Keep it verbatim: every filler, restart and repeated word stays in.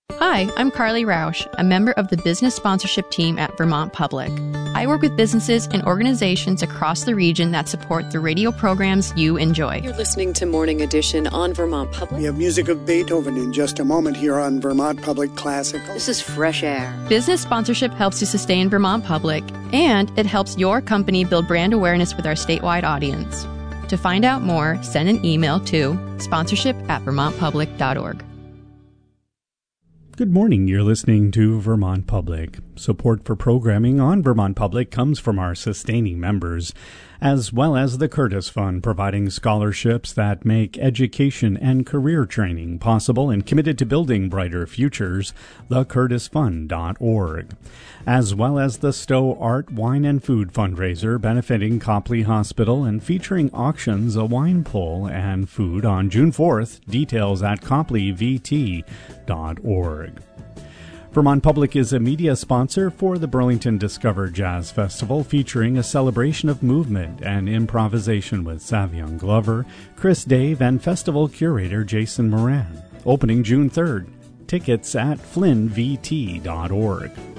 Hi, I'm Carly Rausch, a member of the business sponsorship team at Vermont Public. I work with businesses and organizations across the region that support the radio programs you enjoy. You're listening to Morning Edition on Vermont Public. We have music of Beethoven in just a moment here on Vermont Public Classical. This is Fresh Air. Business sponsorship helps to sustain Vermont Public, and it helps your company build brand awareness with our statewide audience. To find out more, send an email to sponsorship at vermont public dot org. Good morning. You're listening to Vermont Public. Support for programming on Vermont Public comes from our sustaining members, as well as the Curtis Fund, providing scholarships that make education and career training possible and committed to building brighter futures, the curtis fund dot org, as well as the Stowe Art, Wine, and Food fundraiser benefiting Copley Hospital and featuring auctions, a wine pull, and food on June fourth. Details at copley v t dot org. Vermont Public is a media sponsor for the Burlington Discover Jazz Festival, featuring a celebration of movement and improvisation with Savion Glover, Chris Dave, and festival curator Jason Moran. Opening June third. Tickets at flynn v t dot org.